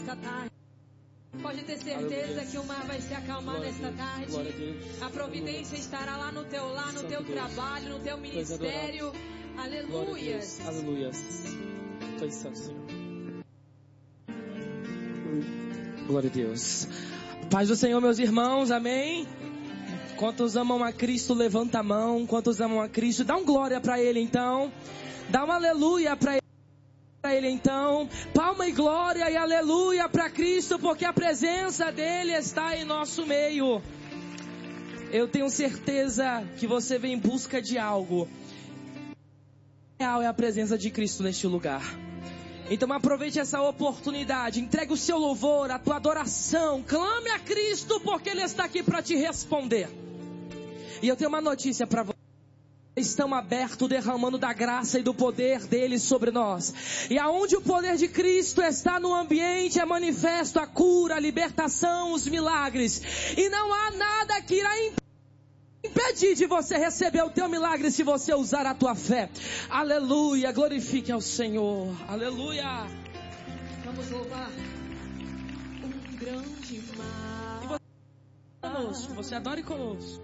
nesta tarde. Pode ter certeza que o mar vai se acalmar nesta tarde. A providência estará lá no teu lar, no teu trabalho, no teu ministério. Aleluia. Aleluia. Tu és santo, Senhor. Glória a Deus. Paz do Senhor, meus irmãos, amém. Quantos amam a Cristo, levanta a mão. Quantos amam a Cristo, dá um glória para Ele então. Dá um aleluia para Ele então. Palma e glória e aleluia para Cristo, porque a presença dEle está em nosso meio. Eu tenho certeza que você vem em busca de algo. Real é a presença de Cristo neste lugar. Então aproveite essa oportunidade, entregue o seu louvor, a tua adoração, clame a Cristo, porque Ele está aqui para te responder. E eu tenho uma notícia para você. Estão abertos, derramando da graça e do poder dele sobre nós. E aonde o poder de Cristo está no ambiente, é manifesto a cura, a libertação, os milagres. E não há nada que irá impedir de você receber o teu milagre se você usar a tua fé. Aleluia, glorifique ao Senhor. Aleluia. Vamos louvar um grande mar. E você adore conosco.